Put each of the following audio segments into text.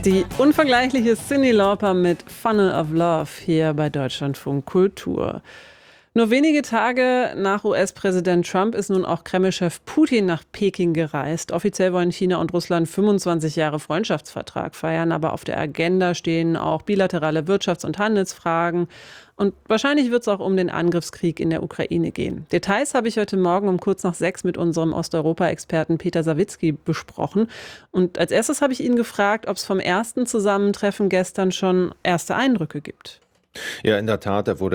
Die unvergleichliche Cyndi Lauper mit Funnel of Love hier bei Deutschlandfunk Kultur. Nur wenige Tage nach US-Präsident Trump ist nun auch Kreml-Chef Putin nach Peking gereist. Offiziell wollen China und Russland 25 Jahre Freundschaftsvertrag feiern, aber auf der Agenda stehen auch bilaterale Wirtschafts- und Handelsfragen. Und wahrscheinlich wird es auch um den Angriffskrieg in der Ukraine gehen. Details habe ich heute Morgen um kurz nach 6 mit unserem Osteuropa-Experten Peter Sawicki besprochen. Und als erstes habe ich ihn gefragt, ob es vom ersten Zusammentreffen gestern schon erste Eindrücke gibt. Ja, in der Tat, er wurde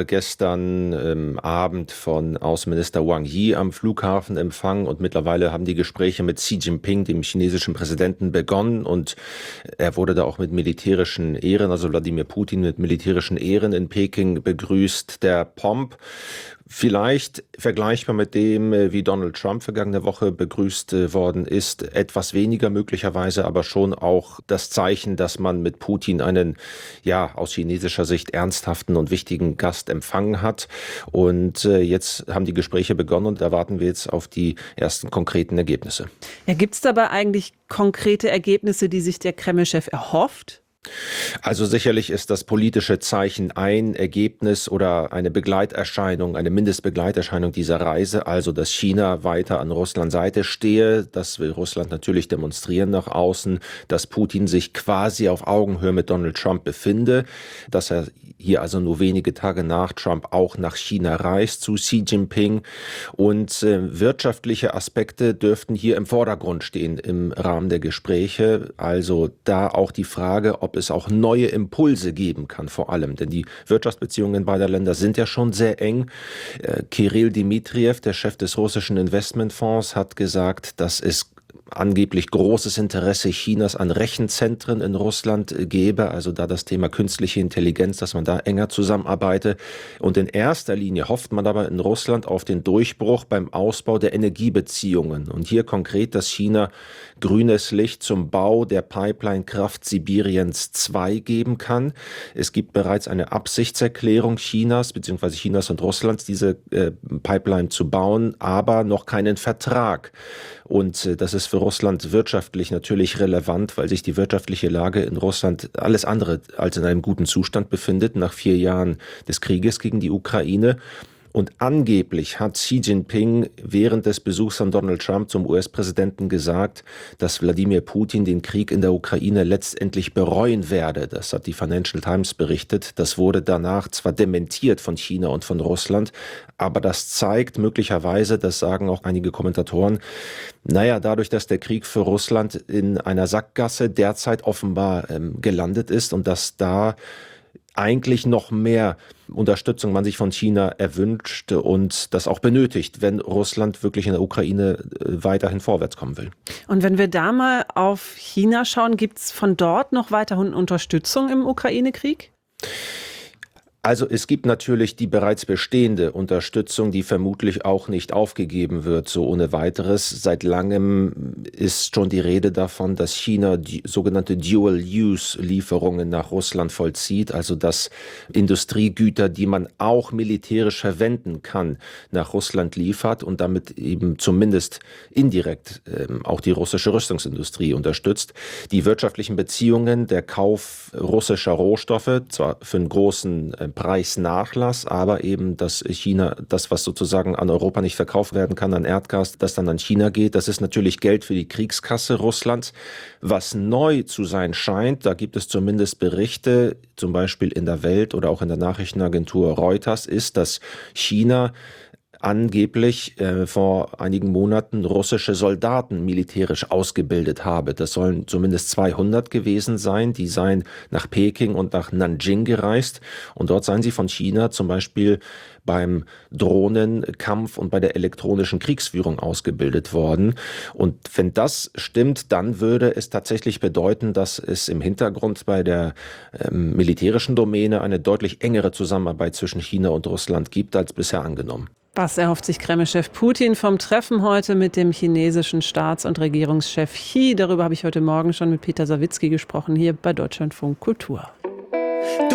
gestern Abend von Außenminister Wang Yi am Flughafen empfangen und mittlerweile haben die Gespräche mit Xi Jinping, dem chinesischen Präsidenten, begonnen und er wurde da auch mit militärischen Ehren, also Wladimir Putin mit militärischen Ehren in Peking begrüßt. Der Pomp, vielleicht vergleichbar mit dem, wie Donald Trump vergangene Woche begrüßt worden ist, etwas weniger möglicherweise, aber schon auch das Zeichen, dass man mit Putin einen, ja, aus chinesischer Sicht ernsthaften und wichtigen Gast empfangen hat. Und jetzt haben die Gespräche begonnen und da warten wir jetzt auf die ersten konkreten Ergebnisse. Ja, gibt es dabei eigentlich konkrete Ergebnisse, die sich der Kreml-Chef erhofft? Also sicherlich ist das politische Zeichen ein Ergebnis oder eine Begleiterscheinung, eine Mindestbegleiterscheinung dieser Reise, also dass China weiter an Russlands Seite stehe. Das will Russland natürlich demonstrieren nach außen, dass Putin sich quasi auf Augenhöhe mit Donald Trump befinde, dass er hier also nur wenige Tage nach Trump auch nach China reist zu Xi Jinping. Und wirtschaftliche Aspekte dürften hier im Vordergrund stehen im Rahmen der Gespräche. Also da auch die Frage, ob es auch neue Impulse geben kann vor allem. Denn die Wirtschaftsbeziehungen beider Länder sind ja schon sehr eng. Kirill Dmitriev, der Chef des russischen Investmentfonds, hat gesagt, dass es angeblich großes Interesse Chinas an Rechenzentren in Russland gäbe, also da das Thema künstliche Intelligenz, dass man da enger zusammenarbeite. Und in erster Linie hofft man aber in Russland auf den Durchbruch beim Ausbau der Energiebeziehungen. Und hier konkret, dass China grünes Licht zum Bau der Pipeline Kraft Sibiriens 2 geben kann. Es gibt bereits eine Absichtserklärung Chinas bzw. Chinas und Russlands, diese Pipeline zu bauen, aber noch keinen Vertrag. Und das ist für Russland wirtschaftlich natürlich relevant, weil sich die wirtschaftliche Lage in Russland alles andere als in einem guten Zustand befindet, nach 4 Jahren des Krieges gegen die Ukraine. Und angeblich hat Xi Jinping während des Besuchs von Donald Trump zum US-Präsidenten gesagt, dass Wladimir Putin den Krieg in der Ukraine letztendlich bereuen werde. Das hat die Financial Times berichtet. Das wurde danach zwar dementiert von China und von Russland, aber das zeigt möglicherweise, das sagen auch einige Kommentatoren, dadurch, dass der Krieg für Russland in einer Sackgasse derzeit offenbar gelandet ist und dass da eigentlich noch mehr Unterstützung man sich von China erwünscht und das auch benötigt, wenn Russland wirklich in der Ukraine weiterhin vorwärts kommen will. Und wenn wir da mal auf China schauen, gibt es von dort noch weiterhin Unterstützung im Ukraine-Krieg? Also es gibt natürlich die bereits bestehende Unterstützung, die vermutlich auch nicht aufgegeben wird, so ohne weiteres. Seit langem ist schon die Rede davon, dass China die sogenannte Dual-Use-Lieferungen nach Russland vollzieht, also dass Industriegüter, die man auch militärisch verwenden kann, nach Russland liefert und damit eben zumindest indirekt auch die russische Rüstungsindustrie unterstützt. Die wirtschaftlichen Beziehungen, der Kauf russischer Rohstoffe, zwar für einen großen Preisnachlass, aber eben, dass China das, was sozusagen an Europa nicht verkauft werden kann, an Erdgas, das dann an China geht, das ist natürlich Geld für die Kriegskasse Russlands. Was neu zu sein scheint, da gibt es zumindest Berichte, zum Beispiel in der Welt oder auch in der Nachrichtenagentur Reuters, ist, dass China angeblich vor einigen Monaten russische Soldaten militärisch ausgebildet habe. Das sollen zumindest 200 gewesen sein. Die seien nach Peking und nach Nanjing gereist und dort seien sie von China zum Beispiel beim Drohnenkampf und bei der elektronischen Kriegsführung ausgebildet worden. Und wenn das stimmt, dann würde es tatsächlich bedeuten, dass es im Hintergrund bei der militärischen Domäne eine deutlich engere Zusammenarbeit zwischen China und Russland gibt als bisher angenommen. Was erhofft sich Kreml-Chef Putin vom Treffen heute mit dem chinesischen Staats- und Regierungschef Xi? Darüber habe ich heute Morgen schon mit Peter Sawicki gesprochen, hier bei Deutschlandfunk Kultur.